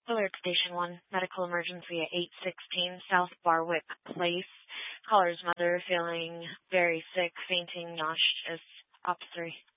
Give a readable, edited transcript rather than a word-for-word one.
Alert Station 1, medical emergency at 816 South Barwick Place. Caller's mother feeling very sick, fainting, nauseous. Op 3.